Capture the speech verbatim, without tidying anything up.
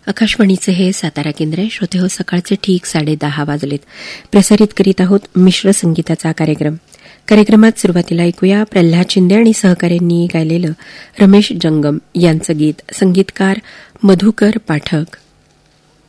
आकाशवाणीचे हे सातारा केंद्र आहे. श्रोते हो, सकाळचे ठीक साडे दहा वाजलेत. प्रसारित करीत आहोत मिश्र संगीताचा कार्यक्रम. कार्यक्रमात सुरुवातीला ऐकूया प्रल्हाद शिंदे आणि सहकाऱ्यांनी गायलेलं रमेश जंगम यांचं गीत. संगीतकार मधुकर पाठक.